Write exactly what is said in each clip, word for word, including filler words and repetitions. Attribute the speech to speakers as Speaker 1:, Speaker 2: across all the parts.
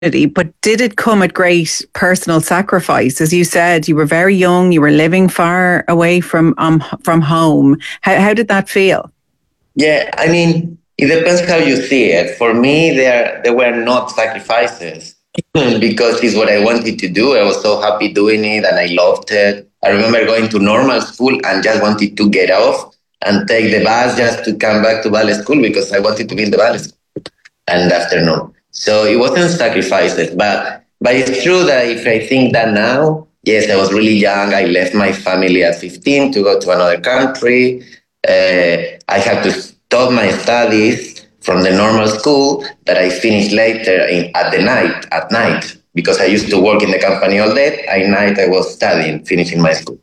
Speaker 1: but did it come at great personal sacrifice? As you said, you were very young, you were living far away from um, from home. How, how did that feel?
Speaker 2: Yeah, I mean, it depends how you see it. For me, there there were not sacrifices because it's what I wanted to do. I was so happy doing it and I loved it. I remember going to normal school and just wanted to get off and take the bus just to come back to ballet school because I wanted to be in the ballet school in the afternoon. So it wasn't sacrifices, but but it's true that if I think that now, yes, I was really young. I left my family at fifteen to go to another country. Uh, I had to stop my studies from the normal school that I finished later in, at the night, at night, because I used to work in the company all day. At night, I was studying, finishing my school.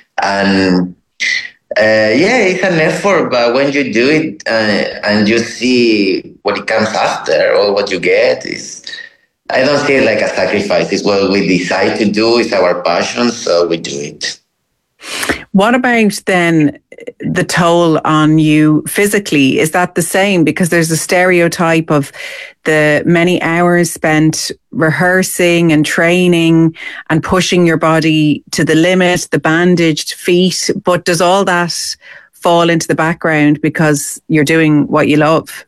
Speaker 2: And uh, yeah, it's an effort, but when you do it uh, and you see what it comes after or what you get, is I don't see it like a sacrifice. It's what we decide to do. It's our passion, so we do it.
Speaker 1: What about then the toll on you physically? Is that the same? Because there's a stereotype of the many hours spent rehearsing and training and pushing your body to the limit, the bandaged feet. But does all that fall into the background because you're doing what you love?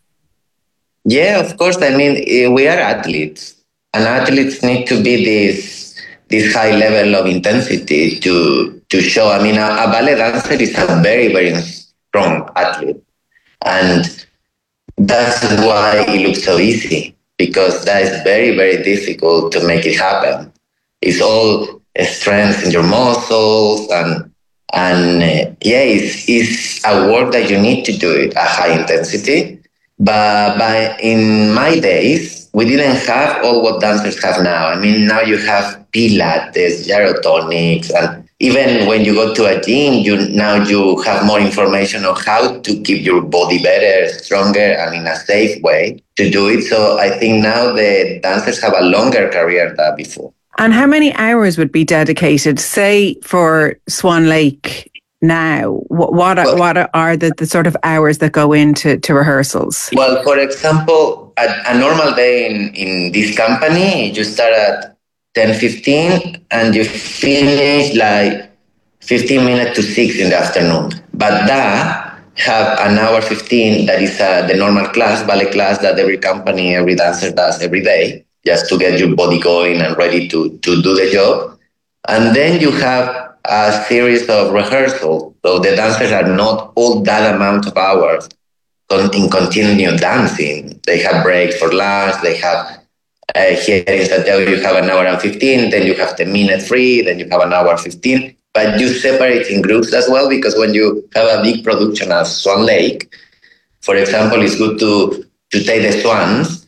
Speaker 2: Yeah, of course. I mean, we are athletes, and athletes need to be this this high level of intensity to to show. I mean, a, a ballet dancer is a very, very strong athlete. And that's why it looks so easy, because that is very, very difficult to make it happen. It's all strength in your muscles and, and uh, yeah, it's, it's a work that you need to do it at high intensity. But, but in my days, we didn't have all what dancers have now. I mean, now you have Pilates, gyrotonics, and even when you go to a gym, you now you have more information on how to keep your body better, stronger, and in a safe way to do it. So I think now the dancers have a longer career than before.
Speaker 1: And how many hours would be dedicated, say, for Swan Lake now? What what are, what are the, the sort of hours that go into to rehearsals?
Speaker 2: Well, for example, a, a normal day in, in this company, you start at ten fifteen and you finish like fifteen minutes to six in the afternoon. But that have an hour fifteen that is uh, the normal class, ballet class that every company, every dancer does every day, just to get your body going and ready to, to do the job. And then you have a series of rehearsals. So the dancers are not all that amount of hours in continuous dancing. They have breaks for lunch, they have Uh, here in Santiago, you have an hour and fifteen, then you have ten minutes free, then you have an hour fifteen. But you separate in groups as well, because when you have a big production as Swan Lake, for example, it's good to, to take the swans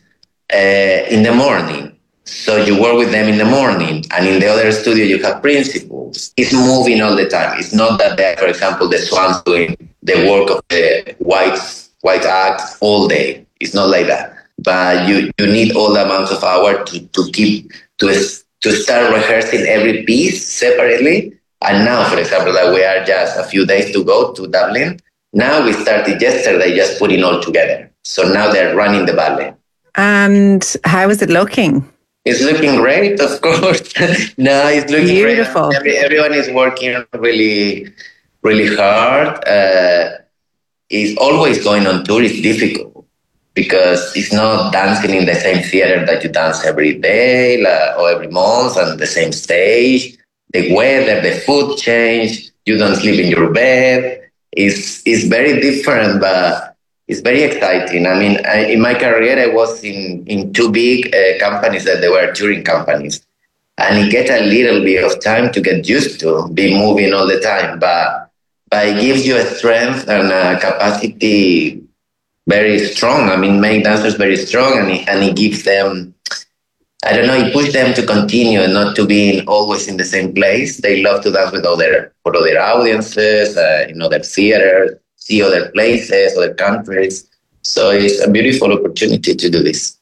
Speaker 2: uh, in the morning. So you work with them in the morning, and in the other studio you have principals. It's moving all the time. It's not that they, for example, the swans doing the work of the white, white act all day. It's not like that. But you, you need all the amounts of hours to, to keep to to start rehearsing every piece separately. And now, for example, that we are just a few days to go to Dublin. Now we started yesterday just putting all together. So now they're running the ballet.
Speaker 1: And how is it looking?
Speaker 2: It's looking great, of course. No, it's looking
Speaker 1: beautiful.
Speaker 2: Great. Every, everyone is working really, really hard. Uh, it's always going on tour is difficult, because it's not dancing in the same theater that you dance every day like, or every month on the same stage. The weather, the food change. You don't sleep in your bed. It's, it's very different, but it's very exciting. I mean, I, in my career, I was in, in two big uh, companies that they were touring companies. And it gets a little bit of time to get used to, be moving all the time. But, but it gives you a strength and a capacity very strong. I mean, make dancers very strong, and it, and it gives them, I don't know, it pushes them to continue and not to be in, always in the same place. They love to dance with other, for other audiences, uh, in other theaters, see other places, other countries. So it's a beautiful opportunity to do this.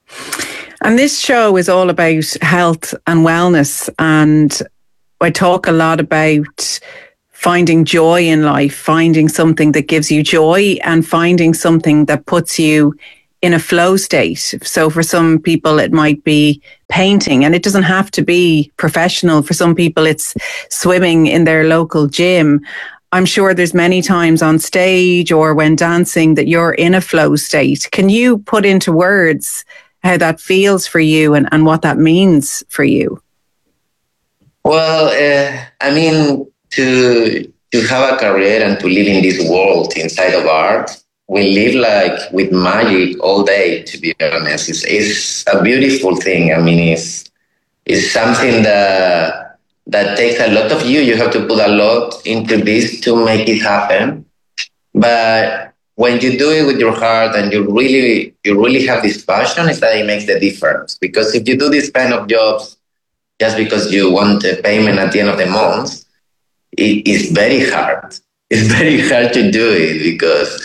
Speaker 1: And this show is all about health and wellness. And I talk a lot about finding joy in life, finding something that gives you joy and finding something that puts you in a flow state. So for some people, it might be painting, and it doesn't have to be professional. For some people, it's swimming in their local gym. I'm sure there's many times on stage or when dancing that you're in a flow state. Can you put into words how that feels for you and, and what that means for you?
Speaker 2: Well, uh, I mean, to to have a career and to live in this world inside of art, we live like with magic all day, to be honest. It's, it's a beautiful thing. I mean, it's, it's something that, that takes a lot of you. You have to put a lot into this to make it happen. But when you do it with your heart and you really, you really have this passion, it's that it makes the difference. Because if you do this kind of jobs just because you want a payment at the end of the month, it is very hard. It's very hard to do it because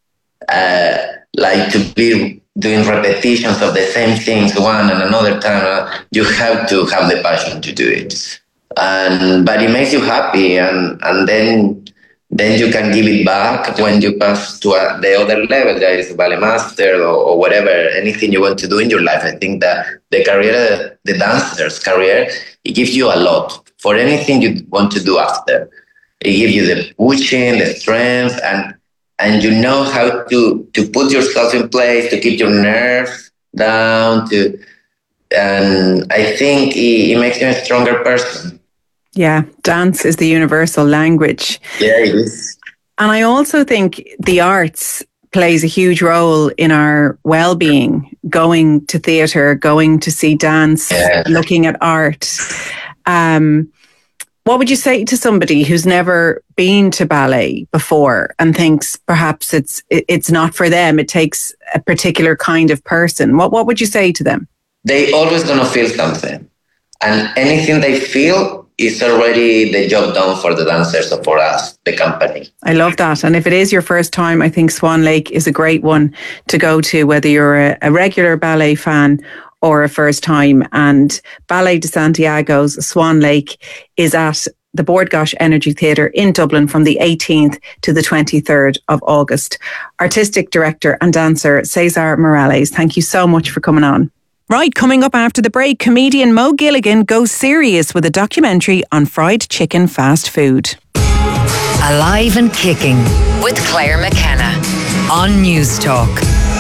Speaker 2: Uh, like to be doing repetitions of the same things one and another time, uh, you have to have the passion to do it, and but it makes you happy, and and then then you can give it back when you pass to a, the other level. That is ballet master or, or whatever, anything you want to do in your life. I think that the career, the dancer's career, it gives you a lot for anything you want to do after. It gives you the pushing, the strength, and And you know how to, to put yourself in place, to keep your nerves down. To, and I think it, it makes you a stronger person.
Speaker 1: Yeah, dance is the universal language.
Speaker 2: Yeah, it is.
Speaker 1: And I also think the arts plays a huge role in our well-being, going to theatre, going to see dance, yeah. looking at art. Um, What would you say to somebody who's never been to ballet before and thinks perhaps it's it's not for them, it takes a particular kind of person? What what would you say to them?
Speaker 2: They always gonna feel something. And anything they feel is already the job done for the dancers or for us, the company.
Speaker 1: I love that. And if it is your first time, I think Swan Lake is a great one to go to, whether you're a, a regular ballet fan or a first time. And Ballet de Santiago's Swan Lake is at the Bord Gáis Energy Theatre in Dublin from the eighteenth to the twenty-third of August. Artistic director and dancer César Morales, thank you so much for coming on. Right, coming up after the break, comedian Mo Gilligan goes serious with a documentary on fried chicken fast food.
Speaker 3: Alive and Kicking with Claire McKenna on News Talk.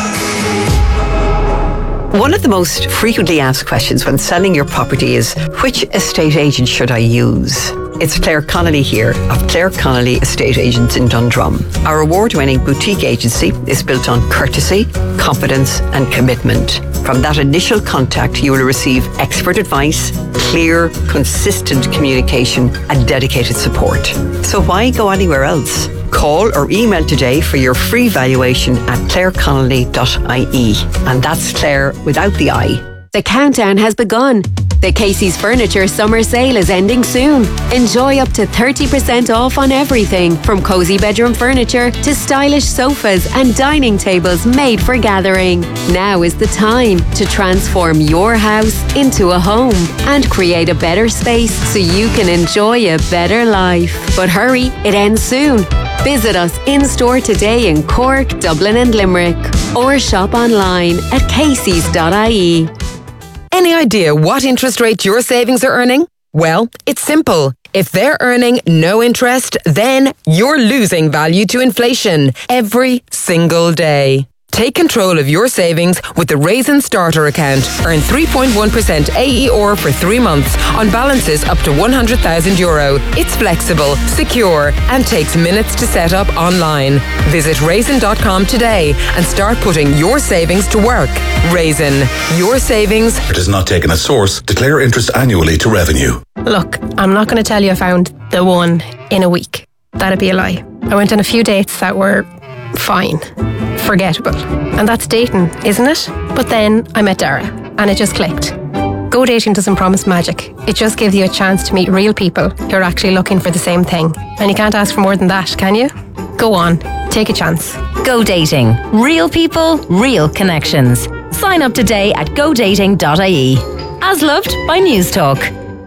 Speaker 3: One of the most frequently asked questions when selling your property is, which estate agent should I use? It's Claire Connolly here of Claire Connolly Estate Agents in Dundrum. Our award-winning boutique agency is built on courtesy, confidence and commitment. From that initial contact, you will receive expert advice, clear, consistent communication and dedicated support. So why go anywhere else? Call or email today for your free valuation at claire connolly dot I E. And that's Claire without the I.
Speaker 4: The countdown has begun. The Casey's Furniture summer sale is ending soon. Enjoy up to thirty percent off on everything, from cosy bedroom furniture to stylish sofas and dining tables made for gathering. Now is the time to transform your house into a home and create a better space so you can enjoy a better life. But hurry, it ends soon. Visit us in-store today in Cork, Dublin and Limerick, or shop online at caseys dot I E.
Speaker 5: Any idea what interest rate your savings are earning? Well, it's simple. If they're earning no interest, then you're losing value to inflation every single day. Take control of your savings with the Raisin Starter account. Earn three point one percent A E R for three months on balances up to one hundred thousand euro. It's flexible, secure, and takes minutes to set up online. Visit raisin dot com today and start putting your savings to work. Raisin, your savings.
Speaker 6: It is not taken as source. Declare interest annually to revenue.
Speaker 7: Look, I'm not going to tell you I found the one in a week. That'd be a lie. I went on a few dates that were fine, forgettable. And that's dating, isn't it? But then I met Dara and it just clicked. Go Dating doesn't promise magic. It just gives you a chance to meet real people who are actually looking for the same thing. And you can't ask for more than that, can you? Go on, take a chance.
Speaker 3: Go Dating. Real people, real connections. Sign up today at go dating dot I E. As loved by News Talk.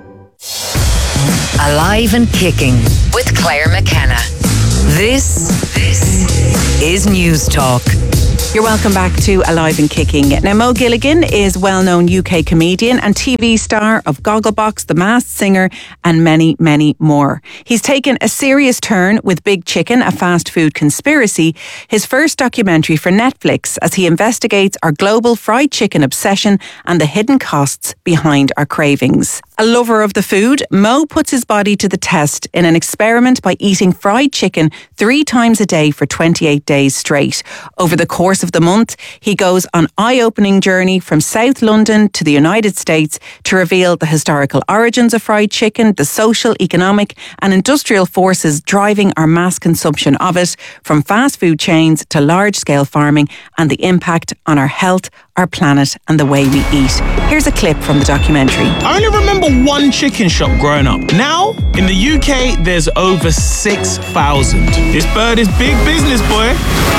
Speaker 3: Alive and Kicking with Claire McKenna. This, this is News Talk.
Speaker 1: You're welcome back to Alive and Kicking. Now, Mo Gilligan is well-known U K comedian and T V star of Gogglebox, The Masked Singer, and many, many more. He's taken a serious turn with Big Chicken, a fast food conspiracy, his first documentary for Netflix, as he investigates our global fried chicken obsession and the hidden costs behind our cravings. A lover of the food, Mo puts his body to the test in an experiment by eating fried chicken three times a day for twenty-eight days straight. Over the course of the month, he goes on an eye-opening journey from South London to the United States to reveal the historical origins of fried chicken, the social, economic and industrial forces driving our mass consumption of it, from fast food chains to large-scale farming, and the impact on our health, our planet and the way we eat. Here's a clip from the documentary.
Speaker 8: I only remember one chicken shop growing up. Now, in the U K, there's over six thousand. This bird is big business, boy.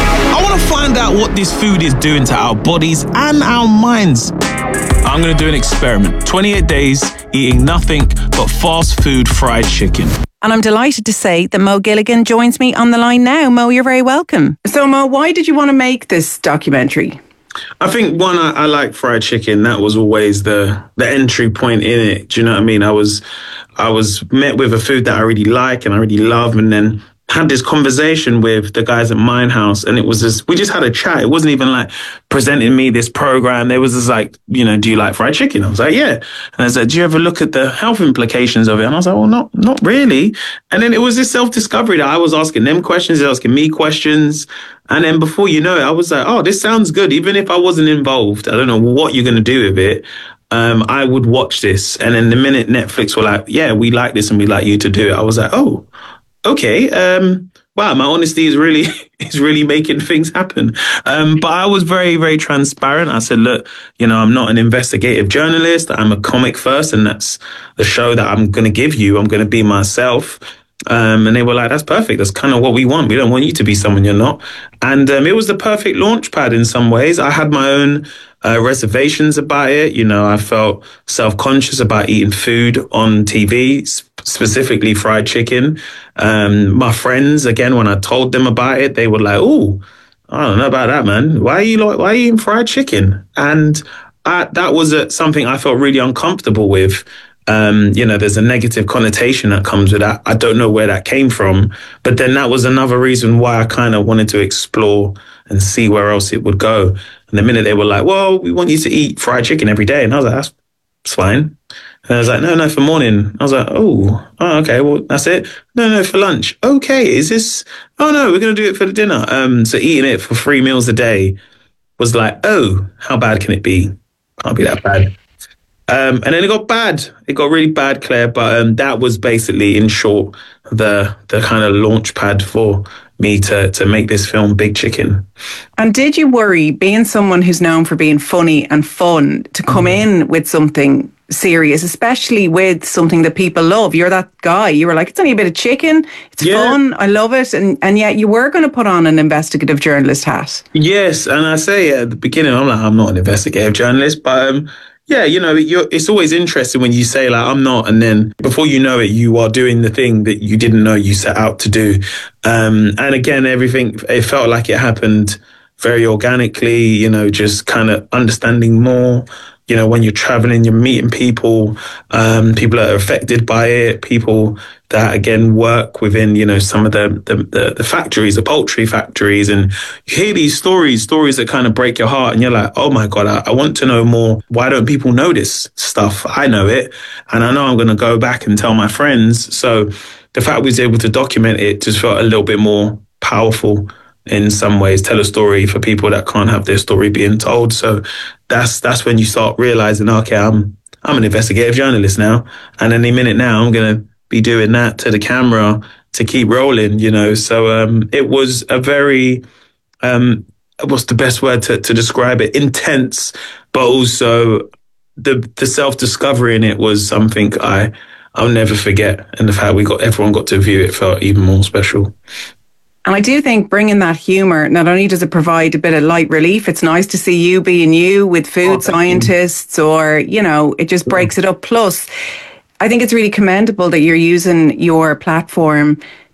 Speaker 8: I want to find out what this food is doing to our bodies and our minds. I'm going to do an experiment. twenty-eight days, eating nothing but fast food fried chicken.
Speaker 1: And I'm delighted to say that Mo Gilligan joins me on the line now. Mo, you're very welcome. So, Mo, why did you want to make this documentary?
Speaker 9: I think one, I, I like fried chicken. That was always the the entry point in it. Do you know what I mean? I was I was met with a food that I really like and I really love, and then had this conversation with the guys at Mine House, and it was just, we just had a chat. It wasn't even like presenting me this program. There was just like, you know, do you like fried chicken? I was like, yeah. And I said, do you ever look at the health implications of it? And I was like, well, not, not really. And then it was this self-discovery that I was asking them questions, they're asking me questions. And then before you know it, I was like, oh, this sounds good. Even if I wasn't involved, I don't know what you're going to do with it. Um, I would watch this. And then the minute Netflix were like, yeah, we like this and we'd like you to do it, I was like, oh, okay. Um, wow, my honesty is really is really making things happen. Um, but I was very, very transparent. I said, look, you know, I'm not an investigative journalist. I'm a comic first, and that's the show that I'm going to give you. I'm going to be myself. Um, and they were like, that's perfect. That's kind of what we want. We don't want you to be someone you're not. And um, it was the perfect launch pad in some ways. I had my own uh, reservations about it. You know, I felt self-conscious about eating food on T V, sp- specifically fried chicken. Um, my friends, again, when I told them about it, they were like, oh, I don't know about that, man. Why are you like, why are you eating fried chicken? And I, that was a, something I felt really uncomfortable with. Um, you know, there's a negative connotation that comes with that. I don't know where that came from. But then that was another reason why I kind of wanted to explore and see where else it would go. And the minute they were like, well, we want you to eat fried chicken every day. And I was like, that's, that's fine. And I was like, no, no, for morning. I was like, oh, oh, okay, well, that's it. No, no, for lunch. Okay, is this, oh no, we're going to do it for the dinner. Um, so eating it for three meals a day was like, oh, how bad can it be? Can't be that bad. Um, and then it got bad. It got really bad, Claire. But um, that was basically, in short, the the kind of launch pad for me to to make this film, Big Chicken.
Speaker 1: And did you worry, being someone who's known for being funny and fun, to come mm. in with something serious, especially with something that people love? You're that guy. You were like, it's only a bit of chicken. It's yeah. fun. I love it. And and yet you were going to put on an investigative journalist hat.
Speaker 9: Yes. And I say at the beginning, I'm like, I'm not an investigative journalist, but um, yeah, you know, you're, it's always interesting when you say like, I'm not. And then before you know it, you are doing the thing that you didn't know you set out to do. Um, and again, everything, it felt like it happened very organically, you know, just kind of understanding more. You know, when you're traveling, you're meeting people, um, people that are affected by it, people that, again, work within, you know, some of the, the, the, the factories, the poultry factories. And you hear these stories, stories that kind of break your heart. And you're like, oh, my God, I, I want to know more. Why don't people know this stuff? I know it. And I know I'm going to go back and tell my friends. So the fact we was able to document it just felt a little bit more powerful in some ways, tell a story for people that can't have their story being told. So that's that's when you start realizing, okay, I'm I'm an investigative journalist now, and any minute now I'm gonna be doing that to the camera to keep rolling, you know. So um, it was a very um, what's the best word to, to describe it? Intense, but also the the self discovery in it was something I I'll never forget, and the fact we got everyone got to view it felt even more special.
Speaker 1: And I do think bringing that humour, not only does it provide a bit of light relief, it's nice to see you being you with food oh, scientists, or, you know, it just breaks it up. Plus, I think it's really commendable that you're using your platform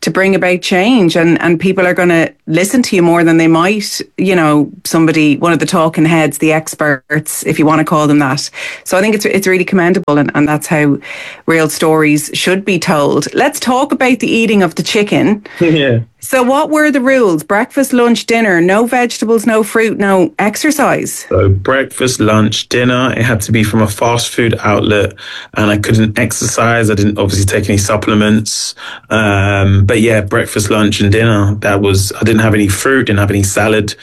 Speaker 1: to bring about change, and, and people are going to listen to you more than they might, you know, somebody, one of the talking heads, the experts, if you want to call them that. So I think it's it's really commendable, and, and that's how real stories should be told. Let's talk about the eating of the chicken.
Speaker 9: Yeah.
Speaker 1: So what were the rules? Breakfast, lunch, dinner, no vegetables, no fruit, no exercise?
Speaker 9: So breakfast, lunch, dinner, it had to be from a fast food outlet, and I couldn't exercise. I didn't obviously take any supplements. Um, but yeah, breakfast, lunch and dinner, that was, I didn't have any fruit, didn't have any salad.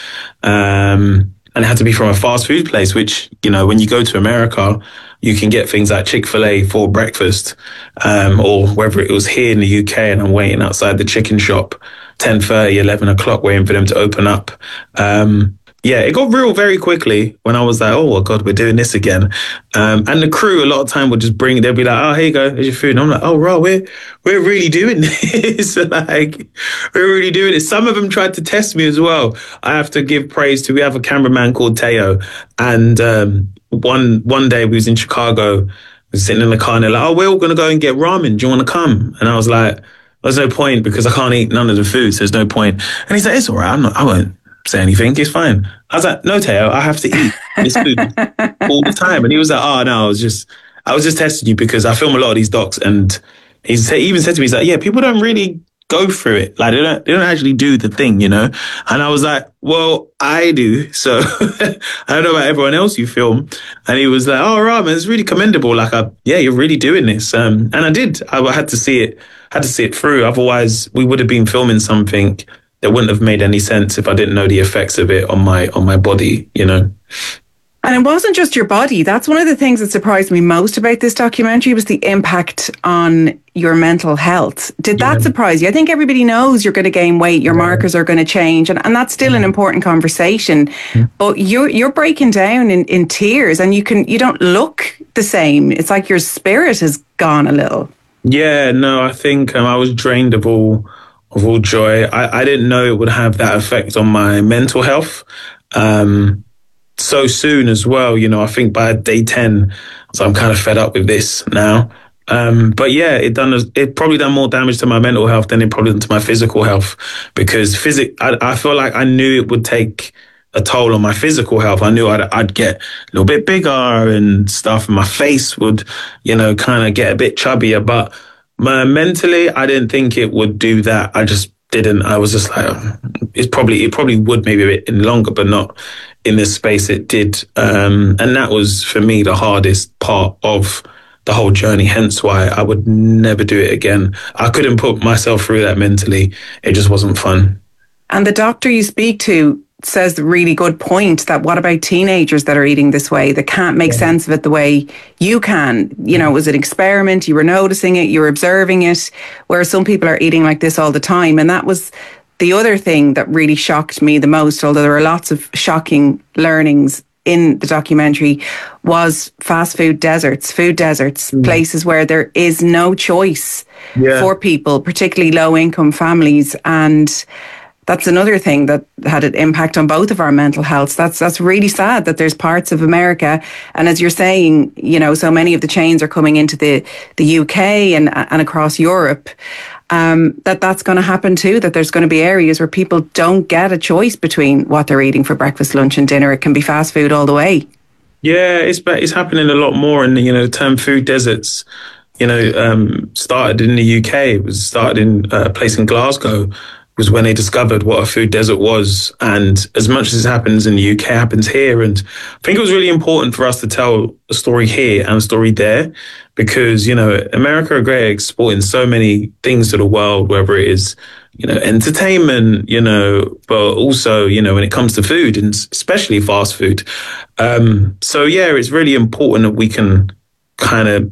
Speaker 9: Um, and it had to be from a fast food place, which, you know, when you go to America, you can get things like Chick-fil-A for breakfast, um, or whether it was here in the U K and I'm waiting outside the chicken shop, ten thirty, eleven o'clock, waiting for them to open up. Um, yeah, it got real very quickly when I was like, oh, well, God, we're doing this again. Um, and the crew, a lot of time would just bring, they'll be like, oh, here you go, here's your food. And I'm like, oh, bro, we're, we're really doing this. Like, we're really doing it. Some of them tried to test me as well. I have to give praise to, we have a cameraman called Teo. And um, one one day we was in Chicago, we was sitting in the car and they're like, oh, we're all going to go and get ramen. Do you want to come? And I was like, there's no point because I can't eat none of the food, so there's no point. And he's like, it's all right, I'm not, I won't say anything, it's fine. I was like, no, Teo, I have to eat this food all the time. And he was like, oh, no, I was just, I was just testing you because I film a lot of these docs, and he even said to me, he's like, yeah, people don't really go through it. Like, they don't, they don't actually do the thing, you know? And I was like, well, I do. So I don't know about everyone else you film. And he was like, oh, right, man, it's really commendable. Like, I, yeah, you're really doing this. Um, and I did. I had to see it, had to see it through. Otherwise, we would have been filming something that wouldn't have made any sense if I didn't know the effects of it on my, on my body, you know?
Speaker 1: And it wasn't just your body. That's one of the things that surprised me most about this documentary was the impact on your mental health. Did that yeah. surprise you? I think everybody knows you're going to gain weight, your yeah. markers are going to change, and, and that's still yeah. an important conversation. Yeah. But you're you're breaking down in, in tears, and you can you don't look the same. It's like your spirit has gone a little.
Speaker 9: Yeah, no, I think um, I was drained of all of all joy. I, I didn't know it would have that effect on my mental health. Um, so soon as well, you know, I think by day ten, so I'm kind of fed up with this now. Um, but yeah, it done, it probably done more damage to my mental health than it probably done to my physical health, because physic, I, I feel like I knew it would take a toll on my physical health. I knew I'd, I'd get a little bit bigger and stuff, and my face would, you know, kind of get a bit chubbier, but my, mentally, I didn't think it would do that. I just didn't. I was just like, oh, it's probably, it probably would maybe a bit in longer, but not in this space it did. Um, and that was for me the hardest part of the whole journey. Hence why I would never do it again. I couldn't put myself through that mentally. It just wasn't fun.
Speaker 1: And the doctor you speak to says the really good point that what about teenagers that are eating this way, that can't make yeah. sense of it the way you can? You know, it was an experiment, you were noticing it, you were observing it, whereas some people are eating like this all the time. And that was the other thing that really shocked me the most, although there are lots of shocking learnings in the documentary, was fast food deserts, food deserts, mm. places where there is no choice yeah. for people, particularly low income families. And that's another thing that had an impact on both of our mental health. That's that's really sad that there's parts of America, and as you're saying, you know, so many of the chains are coming into the, the U K and and across Europe, um, that that's going to happen too, that there's going to be areas where people don't get a choice between what they're eating for breakfast, lunch and dinner. It can be fast food all the way.
Speaker 9: Yeah, it's it's happening a lot more, and you know, the term food deserts, you know, um, started in the U K. It was started in a place in Glasgow. Was when they discovered what a food desert was. And as much as it happens in the U K, happens here. And I think it was really important for us to tell a story here and a story there, because, you know, America are great at exporting so many things to the world, whether it is, you know, entertainment, you know, but also, you know, when it comes to food, and especially fast food. Um, so, yeah, it's really important that we can kind of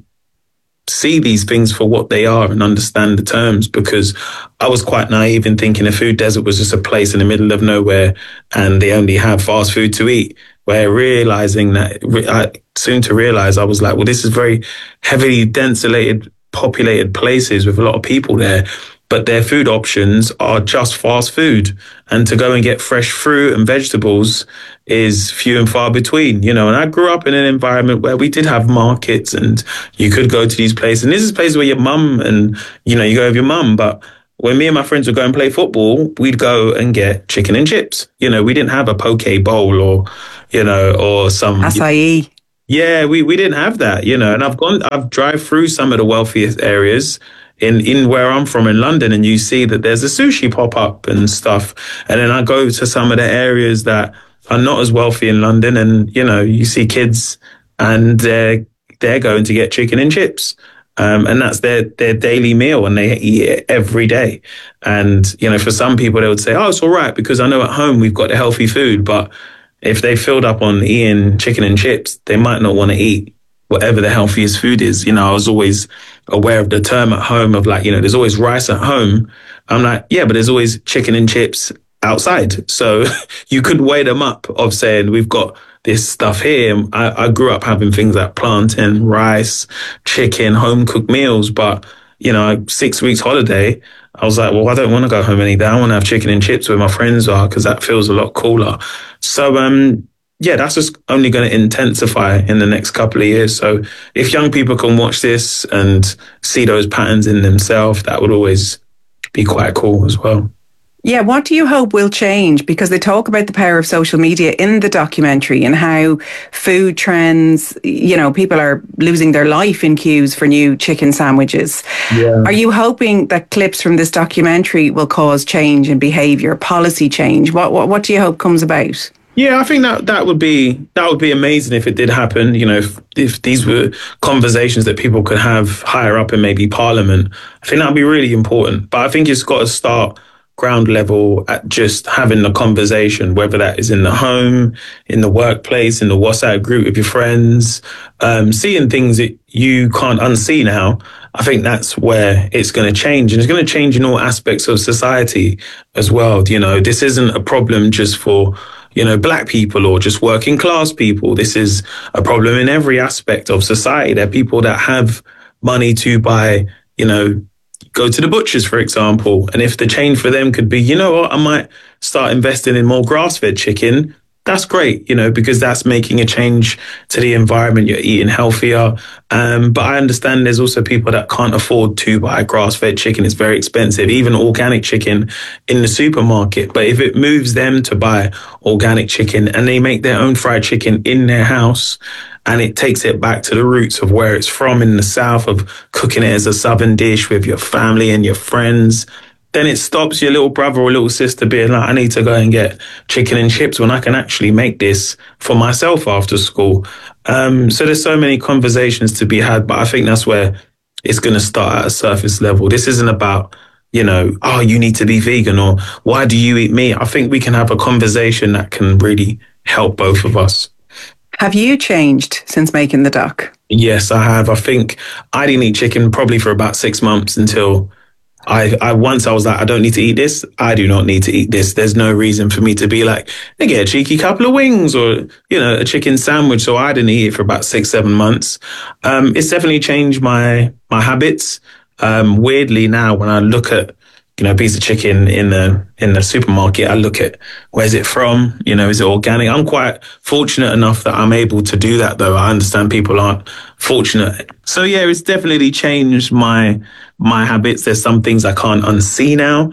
Speaker 9: see these things for what they are and understand the terms, because I was quite naive in thinking a food desert was just a place in the middle of nowhere and they only have fast food to eat, where realizing that, I soon to realize, I was like, well, this is very heavily denselated, populated places with a lot of people there, but their food options are just fast food. And to go and get fresh fruit and vegetables is few and far between, you know. And I grew up in an environment where we did have markets and you could go to these places. And this is places where your mum and, you know, you go with your mum, but when me and my friends would go and play football, we'd go and get chicken and chips. You know, we didn't have a poke bowl or, you know, or some
Speaker 1: acai.
Speaker 9: Yeah, we, we didn't have that, you know, and I've gone, I've drive through some of the wealthiest areas in, in where I'm from in London, and you see that there's a sushi pop up and stuff. And then I go to some of the areas that are not as wealthy in London, and, you know, you see kids and they're, they're going to get chicken and chips. Um, and that's their, their daily meal, and they eat it every day. And, you know, for some people, they would say, oh, it's all right because I know at home we've got the healthy food. But if they filled up on eating chicken and chips, they might not want to eat whatever the healthiest food is. You know, I was always aware of the term at home of like, you know, there's always rice at home. I'm like, yeah, but there's always chicken and chips outside. So you could weigh them up of saying we've got this stuff here. I, I grew up having things like plantain, rice, chicken, home cooked meals. But, you know, six weeks holiday, I was like, well, I don't want to go home and eat that. I want to have chicken and chips where my friends are because that feels a lot cooler. So, um, yeah, that's just only going to intensify in the next couple of years. So if young people can watch this and see those patterns in themselves, that would always be quite cool as well.
Speaker 1: Yeah, what do you hope will change? Because they talk about the power of social media in the documentary and how food trends, you know, people are losing their life in queues for new chicken sandwiches. Yeah. Are you hoping that clips from this documentary will cause change in behaviour, policy change? What, what what do you hope comes about?
Speaker 9: Yeah, I think that that would be that would be amazing if it did happen. You know, if, if these were conversations that people could have higher up in maybe Parliament, I think that would be really important. But I think it's got to start ground level at just having the conversation, whether that is in the home, in the workplace, in the WhatsApp group with your friends, um, seeing things that you can't unsee now. I think that's where it's going to change, and it's going to change in all aspects of society as well. You know, this isn't a problem just for, you know, black people or just working class people. This is a problem in every aspect of society. There are people that have money to buy, you know, go to the butchers, for example. And if the change for them could be, you know what, I might start investing in more grass-fed chicken. That's great, you know, because that's making a change to the environment. You're eating healthier. Um, but I understand there's also people that can't afford to buy grass-fed chicken. It's very expensive, even organic chicken in the supermarket. But if it moves them to buy organic chicken and they make their own fried chicken in their house, and it takes it back to the roots of where it's from in the South, of cooking it as a Southern dish with your family and your friends, then it stops your little brother or little sister being like, I need to go and get chicken and chips when I can actually make this for myself after school. Um, so there's so many conversations to be had, but I think that's where it's going to start at a surface level. This isn't about, you know, oh, you need to be vegan or why do you eat meat? I think we can have a conversation that can really help both of us.
Speaker 1: Have you changed since making the doc?
Speaker 9: Yes, I have. I think I didn't eat chicken probably for about six months until I, I once I was like, I don't need to eat this. I do not need to eat this. There's no reason for me to be like, I get a cheeky couple of wings or, you know, a chicken sandwich. So I didn't eat it for about six, seven months. Um, it's definitely changed my, my habits. Um, weirdly now, when I look at, you know, a piece of chicken in the in the supermarket, I look at where's it from? You know, is it organic? I'm quite fortunate enough that I'm able to do that, though. I understand people aren't fortunate. So yeah, it's definitely changed my my habits. There's some things I can't unsee now.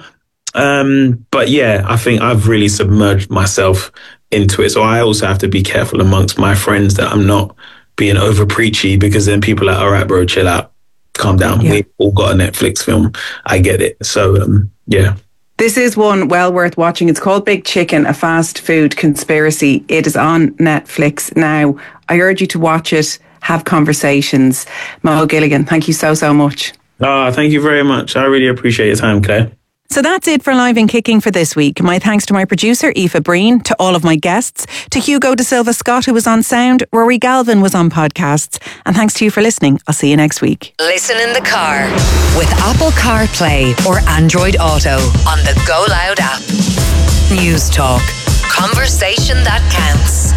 Speaker 9: Um, but yeah, I think I've really submerged myself into it. So I also have to be careful amongst my friends that I'm not being over preachy, because then people are like, all right, bro, chill out. Calm down. Yeah. We've all got a Netflix film. I get it. So, um, yeah.
Speaker 1: This is one well worth watching. It's called Big Chicken, a fast food conspiracy. It is on Netflix now. I urge you to watch it, have conversations. Mo Gilligan, thank you so, so much.
Speaker 9: Oh, thank you very much. I really appreciate your time, Claire.
Speaker 1: So that's it for Live and Kicking for this week. My thanks to my producer, Aoife Breen, to all of my guests, to Hugo De Silva Scott, who was on sound, Rory Galvin was on podcasts, and thanks to you for listening. I'll see you next week.
Speaker 3: Listen in the car with Apple CarPlay or Android Auto on the Go Loud app. News Talk. Conversation that counts.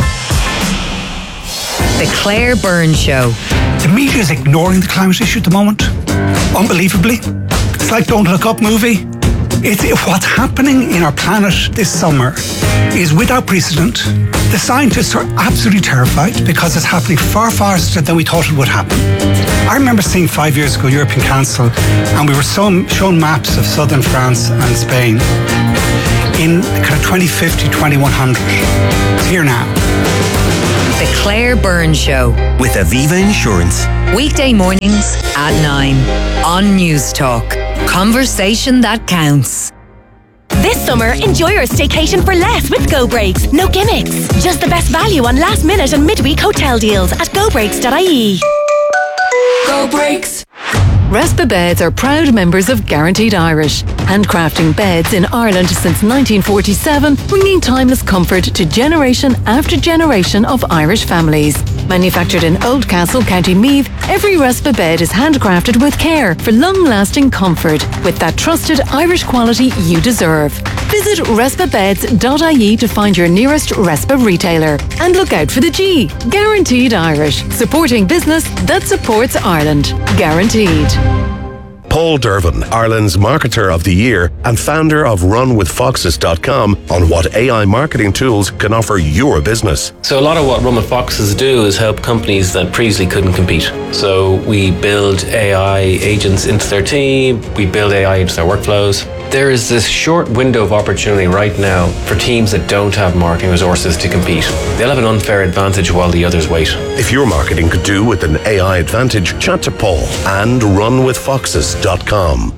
Speaker 3: The Claire Byrne Show.
Speaker 10: The media is ignoring the climate issue at the moment. Unbelievably. It's like Don't Look Up movie. It's, what's happening in our planet this summer is without precedent. The scientists are absolutely terrified because it's happening far faster than we thought it would happen. I remember seeing five years ago European Council, and we were shown, shown maps of southern France and Spain in kind of twenty fifty, twenty-one hundred. It's here now.
Speaker 11: The Claire Byrne Show
Speaker 12: with Aviva Insurance.
Speaker 11: Weekday mornings at nine on News Talk. Conversation that counts.
Speaker 13: This summer, enjoy your staycation for less with Go Breaks. No gimmicks. Just the best value on last minute and midweek hotel deals at go breaks dot I E.
Speaker 14: Go Breaks.
Speaker 15: Respa Beds are proud members of Guaranteed Irish, handcrafting beds in Ireland since nineteen forty-seven, bringing timeless comfort to generation after generation of Irish families. Manufactured in Oldcastle, County Meath, every Respa bed is handcrafted with care for long-lasting comfort with that trusted Irish quality you deserve. Visit respa beds dot I E to find your nearest Respa retailer. And look out for the G, Guaranteed Irish, supporting business that supports Ireland. Guaranteed.
Speaker 16: Paul Dervin, Ireland's Marketer of the Year and founder of run with foxes dot com, on what A I marketing tools can offer your business.
Speaker 17: So a lot of what Run with Foxes do is help companies that previously couldn't compete. So we build A I agents into their team, we build A I into their workflows. There is this short window of opportunity right now for teams that don't have marketing resources to compete. They'll have an unfair advantage while the others wait.
Speaker 16: If your marketing could do with an A I advantage, chat to Paul and run with foxes dot com.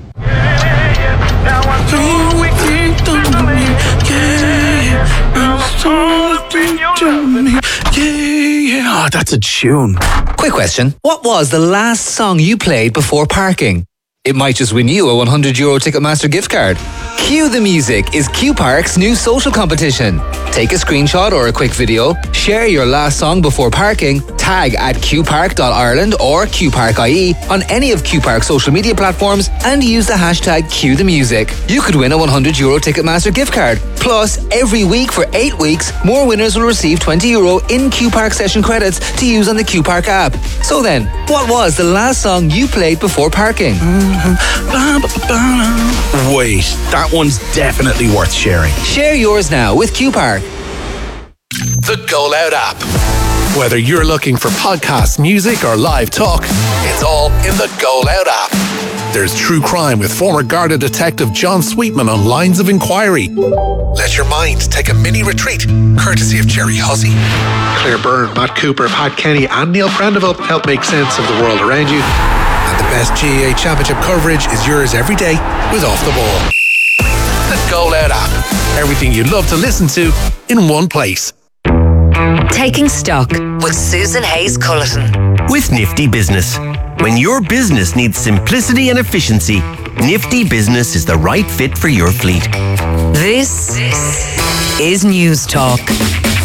Speaker 18: Oh, that's a tune. Quick question. What was the last song you played before parking? It might just win you a one hundred euro Ticketmaster gift card. Cue the Music is Q Park's new social competition. Take a screenshot or a quick video, share your last song before parking, tag at q park dot ireland or q park dot I E on any of Q Park's social media platforms and use the hashtag Cue the Music. You could win a one hundred euro Ticketmaster gift card. Plus, every week for eight weeks, more winners will receive twenty euro in Q Park session credits to use on the Q Park app. So then, what was the last song you played before parking? Wait, that one's definitely worth sharing. Share yours now with Q Park.
Speaker 19: The Go Loud app. Whether you're looking for podcasts, music, or live talk, it's all in the Go Loud app. There's true crime with former Garda detective John Sweetman on Lines of Inquiry. Let your mind take a mini retreat, courtesy of Jerry Hussey.
Speaker 20: Claire Byrne, Matt Cooper, Pat Kenny, and Neil Prendeville help make sense of the world around you.
Speaker 19: And the best G A A Championship coverage is yours every day with Off the Ball. The Go Loud app. Everything you'd love to listen to in one place.
Speaker 11: Taking Stock with Susan Hayes Culleton.
Speaker 12: With Nifty Business. When your business needs simplicity and efficiency, Nifty Business is the right fit for your fleet.
Speaker 11: This is News Talk.